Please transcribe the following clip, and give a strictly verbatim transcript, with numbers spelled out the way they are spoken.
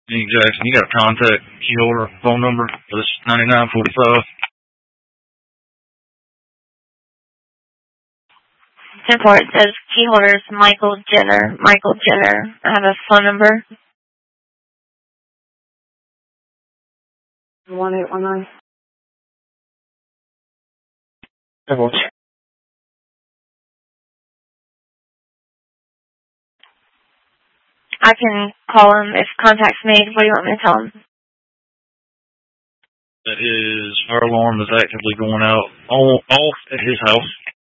Hey, Jackson, you got a contact key holder phone number for this ninety-nine forty-five? Therefore, it says key holder is Michael Jenner. Michael Jenner. I have a phone number. one eight one nine. I can call him if contact's made. What do you want me to tell him? That his fire alarm is actively going out on, off at his house.